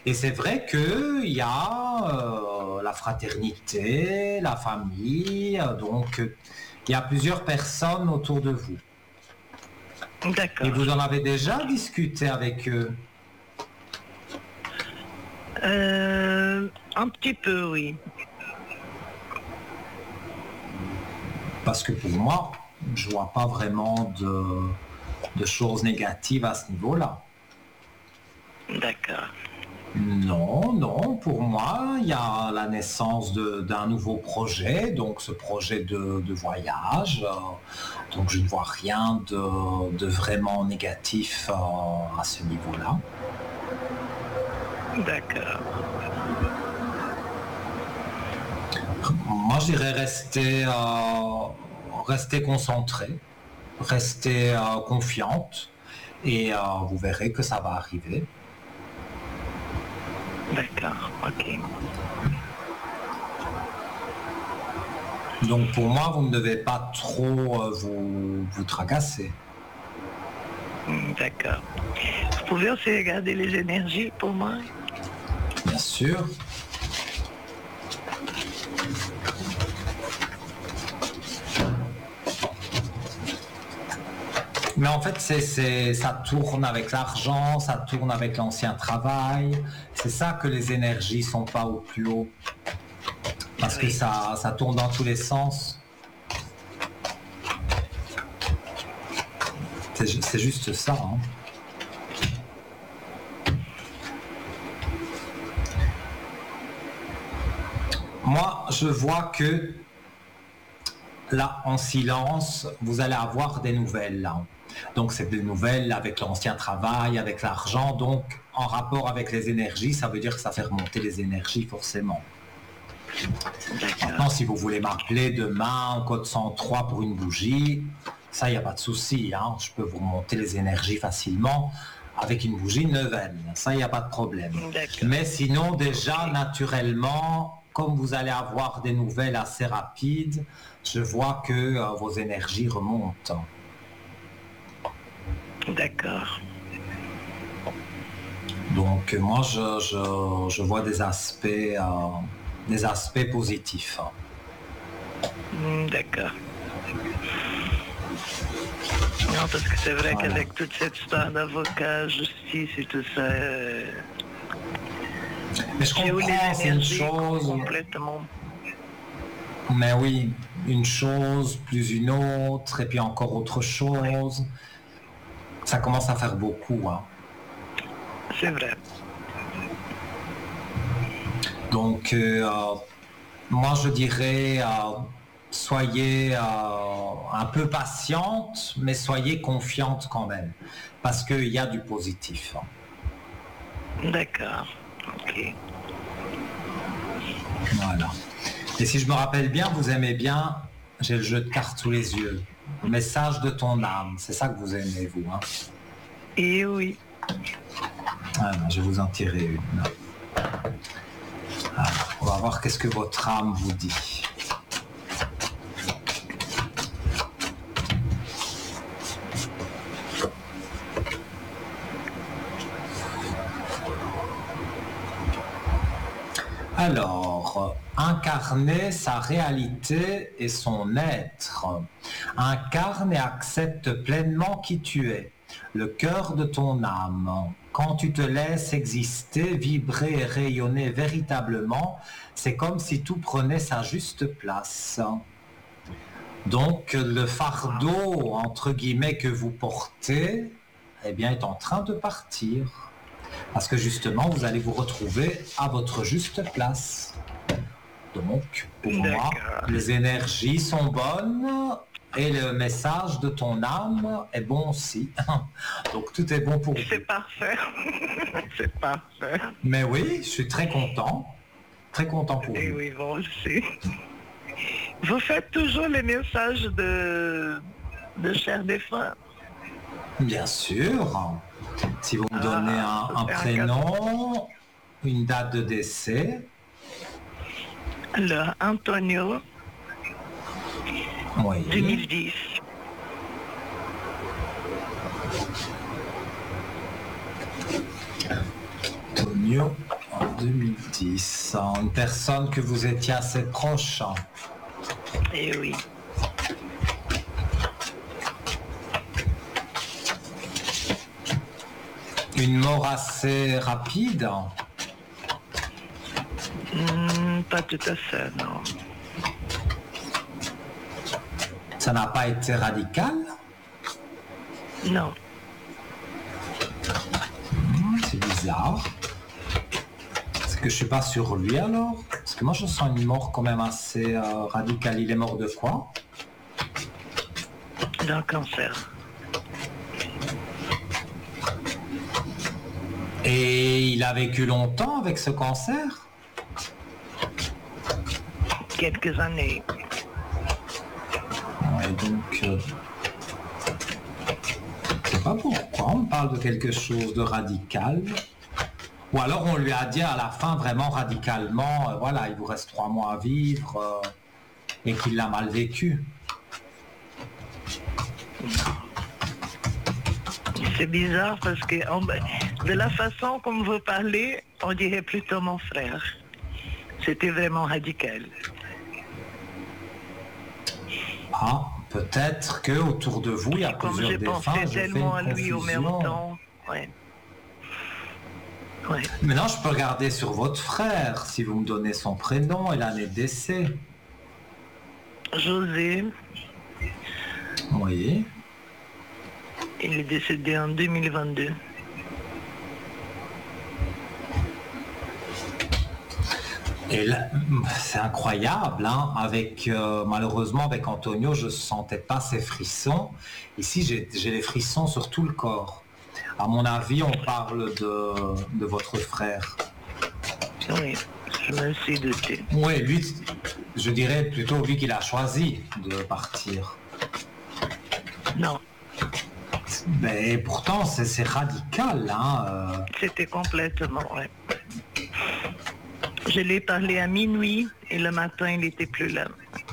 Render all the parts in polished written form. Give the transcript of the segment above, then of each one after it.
Et c'est vrai qu'il y a la fraternité, la famille, donc il y a plusieurs personnes autour de vous. D'accord. Et vous en avez déjà discuté avec eux? Un petit peu, oui. Parce que pour moi, je vois pas vraiment de choses négatives à ce niveau-là. D'accord. Non, non, pour moi, il y a la naissance d'un nouveau projet, donc ce projet de voyage. Donc je ne vois rien de vraiment négatif à ce niveau-là. D'accord. Moi, je dirais rester concentré, rester confiante, et vous verrez que ça va arriver. D'accord, ok. Donc pour moi, vous ne devez pas trop vous tracasser. D'accord. Vous pouvez aussi regarder les énergies pour moi? Bien sûr. Mais en fait, ça tourne avec l'argent, ça tourne avec l'ancien travail. C'est ça que les énergies sont pas au plus haut. Parce que ça tourne dans tous les sens. C'est juste ça. Hein. Moi, je vois que là, en silence, vous allez avoir des nouvelles. Là. Donc, c'est des nouvelles avec l'ancien travail, avec l'argent. Donc, en rapport avec les énergies, ça veut dire que ça fait remonter les énergies, forcément. Maintenant, si vous voulez m'appeler demain en code 103 pour une bougie, ça, il n'y a pas de souci. Hein. Je peux vous remonter les énergies facilement avec une bougie neuvaine. Ça, il n'y a pas de problème. Mais sinon, déjà, naturellement, comme vous allez avoir des nouvelles assez rapides, je vois que vos énergies remontent. D'accord. Donc, moi, je vois des aspects positifs. D'accord. Non, parce que c'est vrai qu'avec toute cette histoire d'avocat, justice et tout ça... Mais je comprends, c'est une chose... Complètement. Mais oui, une chose, plus une autre, et puis encore autre chose. Ça commence à faire beaucoup. Hein. C'est vrai. Donc, moi, je dirais, soyez un peu patiente, mais soyez confiante quand même, parce qu'il y a du positif. D'accord, ok. Voilà. Et si je me rappelle bien, vous aimez bien, j'ai le jeu de cartes sous les yeux, message de ton âme, c'est ça que vous aimez, vous. Hein. Et oui. Ah, je vais vous en tirer une. Alors, on va voir qu'est-ce que votre âme vous dit. Alors, incarner sa réalité et son être. Incarne et accepte pleinement qui tu es, le cœur de ton âme. Quand tu te laisses exister, vibrer et rayonner véritablement, c'est comme si tout prenait sa juste place. Donc, le fardeau, entre guillemets, que vous portez, eh bien, est en train de partir. Parce que justement, vous allez vous retrouver à votre juste place. Donc, pour moi, les énergies sont bonnes et le message de ton âme est bon aussi. Donc, tout est bon pour vous. C'est parfait. C'est parfait. Mais oui, je suis très content. Très content pour vous. Et oui, bon, je sais. Vous faites toujours les messages de chair défunt? Bien sûr. Si vous me donnez un prénom, une date de décès. Alors, Antonio, oui. 2010. Antonio, En 2010, une personne que vous étiez assez proche. Eh oui. Une mort assez rapide? Pas tout à fait, non. Ça n'a pas été radical? Non. C'est bizarre. C'est que je suis pas sur lui alors? Parce que moi je sens une mort quand même assez radicale. Il est mort de quoi? D'un cancer. Et il a vécu longtemps avec ce cancer? Quelques années. Ouais, donc... je sais pas pourquoi on parle de quelque chose de radical. Ou alors on lui a dit à la fin vraiment radicalement, voilà, il vous reste 3 mois à vivre et qu'il l'a mal vécu. C'est bizarre parce que de la façon comme vous parlez, on dirait plutôt mon frère. C'était vraiment radical. Ah, peut-être que autour de vous, il y a Comme plusieurs j'ai défunts. pensé Je fais tellement à une lui au même confusion. temps. Ouais. Ouais. Maintenant, je peux regarder sur votre frère, si vous me donnez son prénom et l'année de décès. José, Oui. il est décédé en 2022. Et là, c'est incroyable, hein. Avec malheureusement avec Antonio, je ne sentais pas ces frissons. Ici, j'ai les frissons sur tout le corps. À mon avis, on parle de votre frère. Oui, je me suis douté. Oui, lui, je dirais plutôt lui qu'il a choisi de partir. Non, Mais pourtant, c'est radical, hein. c'était complètement, ouais. Je l'ai parlé à minuit et le matin, il n'était plus là.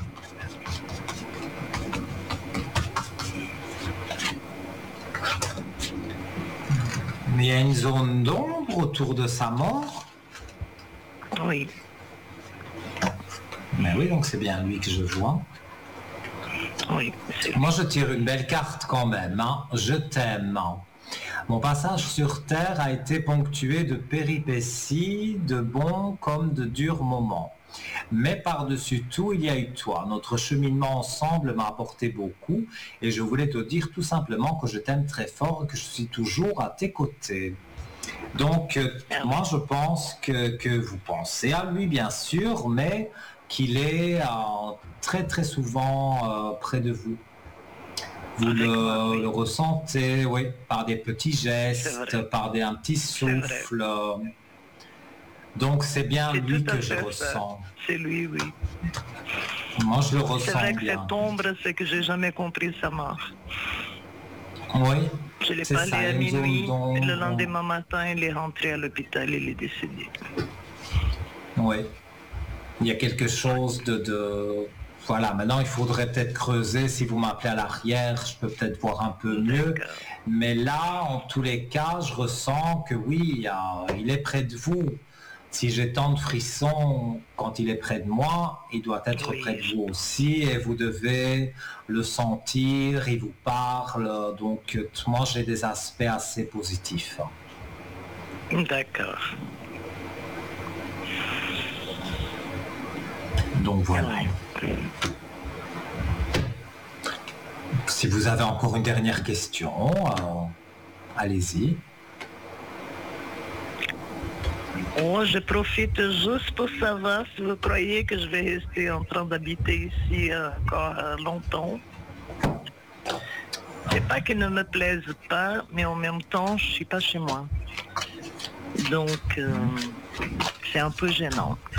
Mais il y a une zone d'ombre autour de sa mort. Oui, Mais oui, donc c'est bien lui que je vois. oui, c'est Moi, je tire une belle carte quand même, hein. Je t'aime. Mon passage sur Terre a été ponctué de péripéties, de bons comme de durs moments. Mais par-dessus tout, il y a eu toi. Notre cheminement ensemble m'a apporté beaucoup et je voulais te dire tout simplement que je t'aime très fort et que je suis toujours à tes côtés. Donc, moi, je pense que vous pensez à lui, bien sûr, mais qu'il est très, très souvent près de vous. Vous le ressentez, oui, par des petits gestes, par un petit souffle. Donc c'est bien c'est lui tout à que je fait ça. ressens. C'est lui, oui. Moi je le C'est ressens vrai que bien. cette ombre, c'est que j'ai jamais compris sa mort. Oui, Je l'ai c'est parlé ça, à une zone minuit d'ombre. et le lendemain matin, il est rentré à l'hôpital, il est décédé. Oui, il y a quelque chose de... Voilà, maintenant il faudrait peut-être creuser. Si vous m'appelez à l'arrière, je peux peut-être voir un peu mieux. D'accord. Mais là, en tous les cas, je ressens que oui, il est près de vous. Si j'ai tant de frissons quand il est près de moi, il doit être Oui. près de vous aussi et vous devez le sentir, il vous parle. Donc moi, j'ai des aspects assez positifs. D'accord. Donc voilà. Si vous avez encore une dernière question, allez-y. Oh, je profite juste pour savoir si vous croyez que je vais rester en train d'habiter ici encore longtemps. C'est pas qu'il ne me plaise pas, mais en même temps, je suis pas chez moi. Donc, c'est un peu gênant.